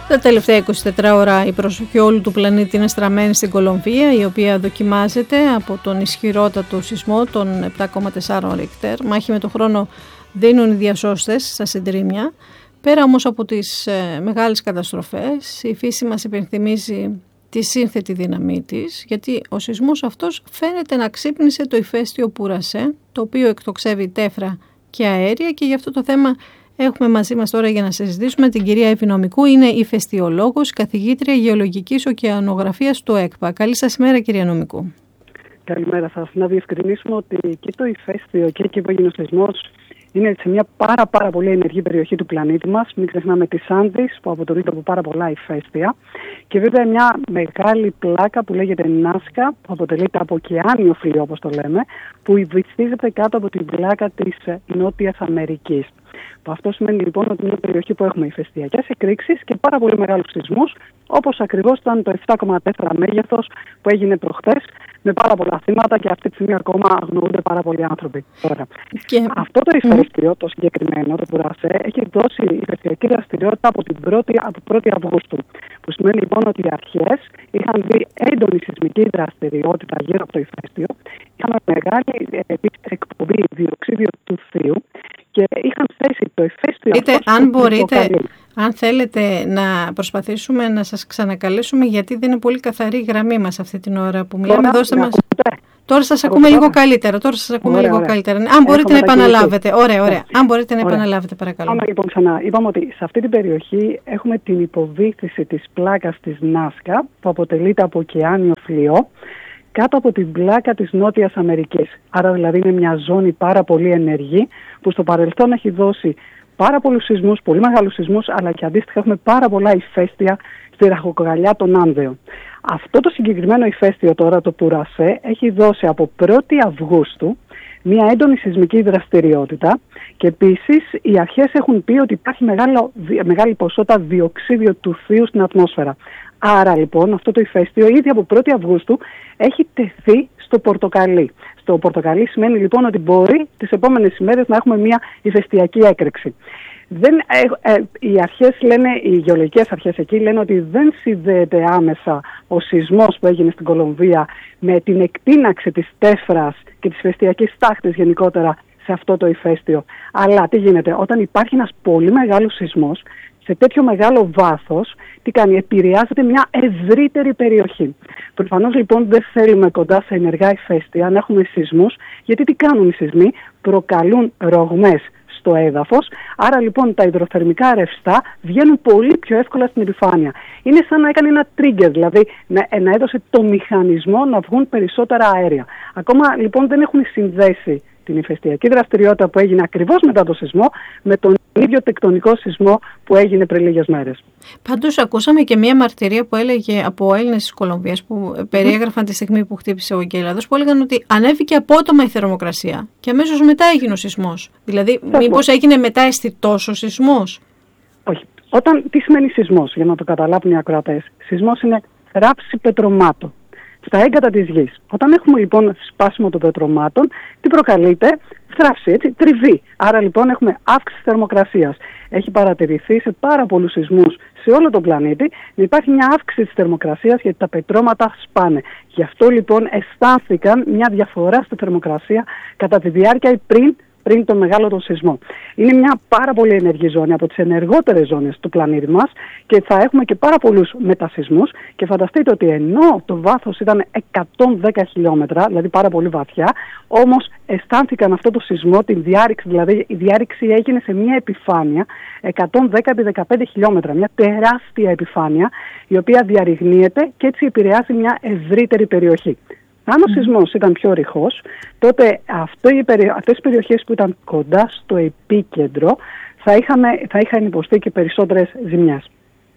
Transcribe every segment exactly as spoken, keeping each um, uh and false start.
Τα τελευταία είκοσι τέσσερις ώρα η προσοχή όλου του πλανήτη είναι στραμμένη στην Κολομβία, η οποία δοκιμάζεται από τον ισχυρότατο σεισμό των επτά κόμμα τέσσερα Ρίχτερ. Μάχη με τον χρόνο δίνουν οι διασώστες στα συντρίμμια. Πέρα όμως από τις ε, μεγάλες καταστροφές, η φύση μας υπενθυμίζει τη σύνθετη δύναμή της, γιατί ο σεισμός αυτός φαίνεται να ξύπνησε το ηφαίστειο Πουρασέ, το οποίο εκτοξεύει τέφρα και αέρια, και για αυτό το θέμα έχουμε μαζί μας τώρα για να συζητήσουμε την κυρία Εύη Νομικού. Είναι ηφαιστειολόγος, καθηγήτρια γεωλογικής ωκεανογραφίας του ΕΚΠΑ. Καλή σας ημέρα, κυρία Νομικού. Καλημέρα σας. Να διευκρινίσουμε ότι και το ηφαίστειο και εκεί που έγινε ο σεισμός είναι σε μια πάρα πάρα πολύ ενεργή περιοχή του πλανήτη μας. Μην ξεχνάμε τις Άνδεις που αποτελείται από πάρα πολλά ηφαίστεια. Και βέβαια μια μεγάλη πλάκα που λέγεται Νάσκα, που αποτελείται από ωκεάνιο φλοιό, όπως το λέμε, που βυθίζεται κάτω από την πλάκα της Νότιας Αμερικής. Αυτό σημαίνει λοιπόν ότι είναι μια περιοχή που έχουμε ηφαιστειακές εκρήξεις και πάρα πολύ μεγάλους σεισμούς, όπως ακριβώς ήταν το επτά κόμμα τέσσερα μέγεθος που έγινε προχθές, με πάρα πολλά θύματα, και αυτή τη στιγμή ακόμα αγνοούνται πάρα πολλοί άνθρωποι. Τώρα, και... αυτό το ηφαίστειο, το συγκεκριμένο, το Πουρασέ, έχει δώσει ηφαιστειακή δραστηριότητα από την πρώτη Αυγούστου. Που σημαίνει λοιπόν ότι οι αρχές είχαν δει έντονη σεισμική δραστηριότητα γύρω από το ηφαίστειο, είχαν μεγάλη εκπομπή διοξίδιου του θείου και είχαν θέσει το ηφαίστειο. Είτε, αν μπορείτε, αν θέλετε να προσπαθήσουμε να σας ξανακαλέσουμε, γιατί δεν είναι πολύ καθαρή η γραμμή μας αυτή την ώρα που μιλάμε. Τώρα, Δώστε μας... ακούτε. Τώρα σας ακούμε τώρα. λίγο καλύτερα. Τώρα σας ακούμε ωραία, λίγο ωραία. καλύτερα. Αν μπορείτε Έχουμε να επαναλάβετε. Ωραία, ωραία. Αν μπορείτε να ωραία. επαναλάβετε, παρακαλώ. Πάμε λοιπόν ξανά. Είπαμε ότι σε αυτή την περιοχή έχουμε την υποβύθιση της πλάκας της Νάσκα, που αποτελείται από ωκεάνιο φλοιό, κάτω από την πλάκα της Νότιας Αμερικής. Άρα δηλαδή είναι μια ζώνη πάρα πολύ ενεργή, που στο παρελθόν έχει δώσει πάρα πολλούς σεισμούς, πολύ μεγάλους σεισμούς, αλλά και αντίστοιχα έχουμε πάρα πολλά ηφαίστεια στη ραχοκοκαλιά των Άνδεων. Αυτό το συγκεκριμένο ηφαίστειο τώρα, το Πουρασέ, έχει δώσει από πρώτη Αυγούστου μια έντονη σεισμική δραστηριότητα, και επίσης οι αρχές έχουν πει ότι υπάρχει μεγάλο, μεγάλη ποσότητα διοξίδιο του θείου στην ατμόσφαιρα. Άρα λοιπόν αυτό το ηφαίστειο ήδη από πρώτη Αυγούστου έχει τεθεί στο πορτοκαλί. Στο πορτοκαλί σημαίνει λοιπόν ότι μπορεί τις επόμενες ημέρες να έχουμε μια ηφαιστειακή έκρηξη. Δεν, ε, ε, οι αρχές λένε, οι γεωλογικές αρχές εκεί λένε ότι δεν συνδέεται άμεσα ο σεισμός που έγινε στην Κολομβία με την εκτείναξη της τέφρας και της ηφαιστειακής τάχτης γενικότερα σε αυτό το ηφαίστειο. Αλλά τι γίνεται, όταν υπάρχει ένας πολύ μεγάλος σεισμός σε τέτοιο μεγάλο βάθος, τι κάνει, επηρεάζεται μια ευρύτερη περιοχή. Προφανώς λοιπόν δεν θέλουμε κοντά σε ενεργά ηφαίστεια να έχουμε σεισμούς, γιατί τι κάνουν οι σεισμοί, προκαλούν ρογμές στο έδαφος, άρα λοιπόν τα υδροθερμικά ρευστά βγαίνουν πολύ πιο εύκολα στην επιφάνεια. Είναι σαν να έκανε ένα trigger, δηλαδή να, να έδωσε το μηχανισμό να βγουν περισσότερα αέρια. Ακόμα λοιπόν δεν έχουν συνδέσει την ηφαιστειακή δραστηριότητα που έγινε ακριβώς μετά το σεισμό με τον ίδιο τεκτονικό σεισμό που έγινε πριν λίγες μέρες. Πάντως ακούσαμε και μία μαρτυρία που έλεγε από Έλληνες της Κολομβίας που περιέγραφαν mm. τη στιγμή που χτύπησε ο εγκέλαδος, που έλεγαν ότι ανέβηκε απότομα η θερμοκρασία και αμέσως μετά έγινε ο σεισμός. Δηλαδή Σαφώς. μήπως έγινε μετά αισθητός ο σεισμός? Όχι. Όταν, τι σημαίνει σεισμός, για να το καταλάβουν οι ακροατές? Σεισμός είναι θράψη πετρωμάτων στα έγκατα της γης. Όταν έχουμε λοιπόν σπάσιμο των πετρωμάτων, τι προκαλείται? Θράψη, έτσι, τριβή. Άρα λοιπόν έχουμε αύξηση θερμοκρασίας. Έχει παρατηρηθεί σε πάρα πολλούς σεισμούς σε όλο τον πλανήτη να υπάρχει μια αύξηση της θερμοκρασίας, γιατί τα πετρώματα σπάνε. Γι' αυτό λοιπόν αισθάνθηκαν μια διαφορά στη θερμοκρασία κατά τη διάρκεια ή πριν πριν τον μεγάλο τον σεισμό. Είναι μια πάρα πολύ ενεργή ζώνη, από τις ενεργότερες ζώνες του πλανήτη μας, και θα έχουμε και πάρα πολλούς μετασεισμούς, και φανταστείτε ότι ενώ το βάθος ήταν εκατόν δέκα χιλιόμετρα, δηλαδή πάρα πολύ βαθιά, όμως αισθάνθηκαν αυτό το σεισμό, την διάρρηξη, δηλαδή η διάρρηξη έγινε σε μια επιφάνεια εκατόν δέκα επί δεκαπέντε χιλιόμετρα, μια τεράστια επιφάνεια η οποία διαρριγνύεται και έτσι επηρεάζει μια ευρύτερη περιοχή. Αν ο σεισμός ήταν πιο ρηχός, τότε αυτό οι περι... αυτές οι περιοχές που ήταν κοντά στο επίκεντρο θα, είχαμε, θα είχαν υποστεί και περισσότερες ζημιές.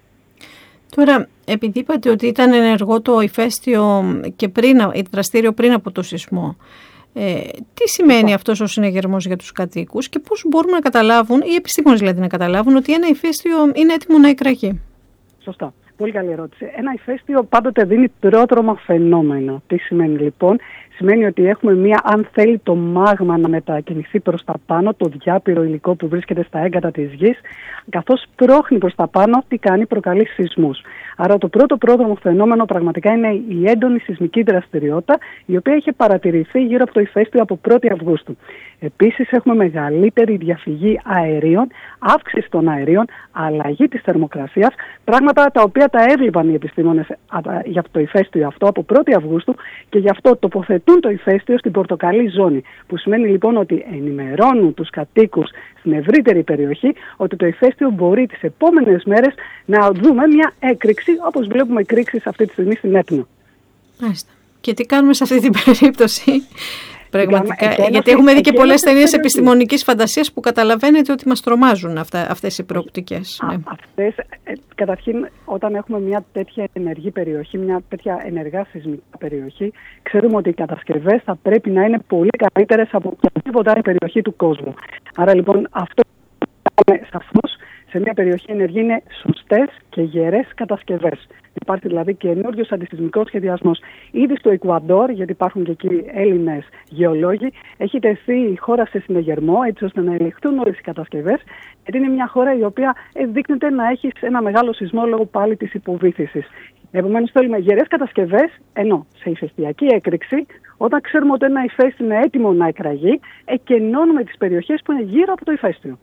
Τώρα, επειδή είπατε ότι ήταν ενεργό το ηφαίστειο και πριν, δραστήριο πριν από το σεισμό, ε, τι σημαίνει Σωστά. αυτός ο συνεγερμός για τους κατοίκους και πώς μπορούμε να καταλάβουν, οι επιστήμονες δηλαδή να καταλάβουν, ότι ένα ηφαίστειο είναι έτοιμο να εκραγεί? Σωστά. Πολύ καλή ερώτηση. Ένα ηφαίστειο πάντοτε δίνει πρόδρομα φαινόμενο. Τι σημαίνει λοιπόν? Σημαίνει ότι έχουμε μία, αν θέλει το μάγμα να μετακινηθεί προς τα πάνω, το διάπειρο υλικό που βρίσκεται στα έγκατα της γης, καθώς πρόχνει προς τα πάνω, τι κάνει, προκαλεί σεισμούς. Άρα το πρώτο πρόδρομο φαινόμενο πραγματικά είναι η έντονη σεισμική δραστηριότητα, η οποία είχε παρατηρηθεί γύρω από το ηφαίστειο από πρώτη Αυγούστου. Επίσης έχουμε μεγαλύτερη διαφυγή αερίων, αύξηση των αερίων, αλλαγή της θερμοκρασίας, πράγματα τα οποία τα έβλεπαν οι επιστήμονες για το ηφαίστειο αυτό από πρώτη Αυγούστου και γι' αυτό τοποθετούν το ηφαίστειο στην πορτοκαλί ζώνη, που σημαίνει λοιπόν ότι ενημερώνουν τους κατοίκους στην ευρύτερη περιοχή ότι το ηφαίστειο μπορεί τις επόμενες μέρες να δούμε μια έκρηξη, όπως βλέπουμε εκρήξεις αυτή τη στιγμή στην Έτνο. Μάλιστα. Και τι κάνουμε σε αυτή την περίπτωση? Πραγματικά, Εκένωση, γιατί έχουμε δει και πολλές ταινίες περιοχή. επιστημονικής φαντασίας που καταλαβαίνετε ότι μας τρομάζουν αυτά, αυτές οι προοπτικές. Α, Ναι. Αυτές, ε, καταρχήν, όταν έχουμε μια τέτοια ενεργή περιοχή, μια τέτοια ενεργά σεισμική περιοχή, ξέρουμε ότι οι κατασκευές θα πρέπει να είναι πολύ καλύτερες από οποιαδήποτε άλλη περιοχή του κόσμου. Άρα λοιπόν αυτό που σαφώς σε μια περιοχή ενεργή είναι σωστές και γερές κατασκευές. Υπάρχει δηλαδή καινούριος αντισεισμικός σχεδιασμός. Ήδη στο Εκουαντόρ, γιατί υπάρχουν και εκεί Έλληνες γεωλόγοι, έχει τεθεί η χώρα σε συνεγερμό έτσι ώστε να ελεγχθούν όλες οι κατασκευές, γιατί είναι μια χώρα η οποία δείχνεται να έχει ένα μεγάλο σεισμό λόγω πάλι της υποβύθισης. Επομένως θέλουμε γερές κατασκευές, ενώ σε ηφαιστειακή έκρηξη, όταν ξέρουμε ότι ένα ηφαίστειο είναι έτοιμο να εκραγεί, εκενώνουμε τις περιοχές που είναι γύρω από το ηφαίστειο.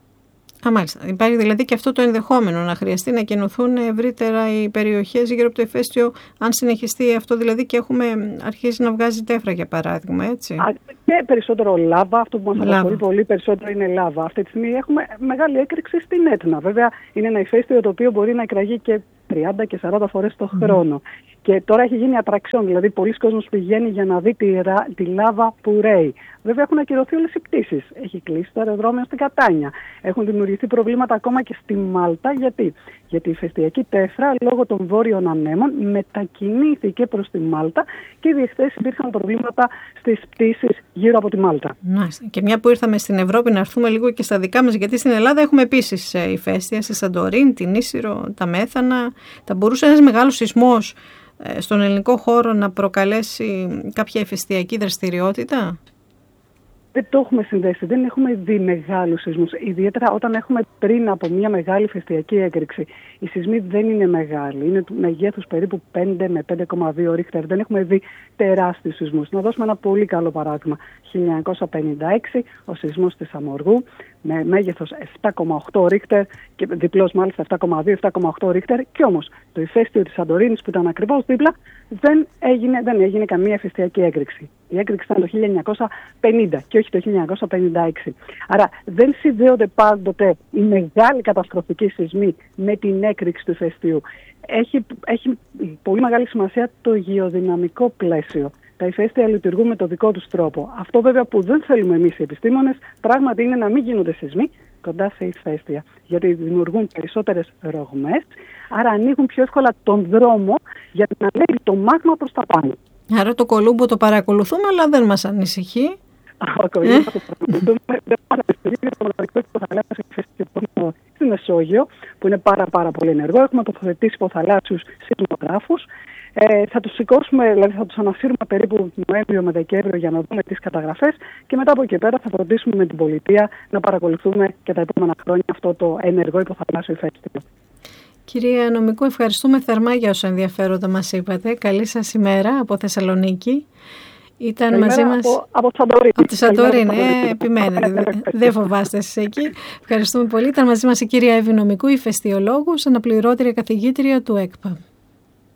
Α, μάλιστα. Υπάρχει δηλαδή και αυτό το ενδεχόμενο να χρειαστεί να κενωθούν ευρύτερα οι περιοχές γύρω από το ηφαίστειο, αν συνεχιστεί αυτό δηλαδή και έχουμε αρχίσει να βγάζει τέφρα, για παράδειγμα, έτσι. Α, και περισσότερο λάβα, αυτό που μας απασχολεί πολύ περισσότερο είναι λάβα. Αυτή τη στιγμή έχουμε μεγάλη έκρηξη στην Έτνα. Βέβαια είναι ένα ηφαίστειο το οποίο μπορεί να εκραγεί και τριάντα και σαράντα φορές το χρόνο. Mm. Και τώρα έχει γίνει ατραξιόν, δηλαδή πολλοί κόσμος πηγαίνει για να δει τη, τη λάβα που ρέει. Βέβαια έχουν ακυρωθεί όλες οι πτήσεις. Έχει κλείσει το αεροδρόμιο στην Κατάνια. Έχουν δημιουργηθεί προβλήματα ακόμα και στη Μάλτα. Γιατί? Γιατί η ηφαιστειακή τέφρα λόγω των βόρειων ανέμων μετακινήθηκε προς τη Μάλτα και ήδη εχθές υπήρχαν προβλήματα στις πτήσεις γύρω από τη Μάλτα. Να, και μια που ήρθαμε στην Ευρώπη, να έρθουμε λίγο και στα δικά μας, γιατί στην Ελλάδα έχουμε επίσης ηφαίστεια, στη Σαντορίνη, την Ίσυρο, τα Μέθανα. Θα μπορούσε ένας μεγάλος σεισμός στον ελληνικό χώρο να προκαλέσει κάποια ηφαιστειακή δραστηριότητα? Δεν το έχουμε συνδέσει, δεν έχουμε δει μεγάλους σεισμούς. Ιδιαίτερα όταν έχουμε πριν από μια μεγάλη ηφαιστειακή έκρηξη. Οι σεισμοί δεν είναι μεγάλοι, είναι του μεγέθους περίπου πέντε με πέντε κόμμα δύο ρίχτερ. Δεν έχουμε δει τεράστιους σεισμούς. Να δώσουμε ένα πολύ καλό παράδειγμα. χίλια εννιακόσια πενήντα έξι, ο σεισμός της Αμοργού, με μέγεθος επτά κόμμα οκτώ ρίχτερ και διπλός μάλιστα επτά κόμμα δύο επτά κόμμα οκτώ ρίχτερ. Και όμως το ηφαίστειο της Σαντορίνης που ήταν ακριβώς δίπλα δεν έγινε, δεν έγινε καμία ηφαιστειακή έκρηξη. Η έκρηξη ήταν το χίλια εννιακόσια πενήντα και όχι το χίλια εννιακόσια πενήντα έξι. Άρα δεν συνδέονται πάντοτε οι μεγάλοι καταστροφικοί σεισμοί με την έκρηξη του ηφαιστείου. Έχει, έχει πολύ μεγάλη σημασία το γεωδυναμικό πλαίσιο. Τα ηφαίστεια λειτουργούν με το δικό τους τρόπο. Αυτό βέβαια που δεν θέλουμε εμείς οι επιστήμονες πράγματι είναι να μην γίνονται σεισμοί κοντά σε ηφαίστεια. Γιατί δημιουργούν περισσότερες ρογμές, άρα ανοίγουν πιο εύκολα τον δρόμο για να ανέβει το μάγμα προς τα πάνω. Άρα το Κολούμπο το παρακολουθούμε, αλλά δεν μας ανησυχεί. Ο Κολούμπο το παρακολουθούμε. Δεν μας ανησυχεί το μοναδικό υποθαλάσσιο ηφαίστειο στη Μεσόγειο, που είναι πάρα, πάρα πολύ ενεργό. Έχουμε τοποθετήσει υποθαλάσσιους σεισμογράφους. Ε, θα τους σηκώσουμε, δηλαδή θα τους ανασύρουμε περίπου Νοέμβριο με Δεκέμβριο για να δούμε τις καταγραφές και μετά από εκεί πέρα θα φροντίσουμε με την πολιτεία να παρακολουθούμε και τα επόμενα χρόνια αυτό το ενεργό υποθαλάσσιο ηφαίστειο. Κυρία Νομικού, ευχαριστούμε θερμά για όσα ενδιαφέροντα μας είπατε. Καλή σας ημέρα από Θεσσαλονίκη. Ήταν Καλημέρα μαζί μας από, από Σαντορίνη. Από τη Σαντορίνη, ε, επιμένετε. Δεν φοβάστε εσείς εκεί. Ευχαριστούμε πολύ. Ήταν μαζί μας η κυρία Εύη Νομικού, ηφαιστειολόγος, αναπληρώτρια καθηγήτρια του ΕΚΠΑ.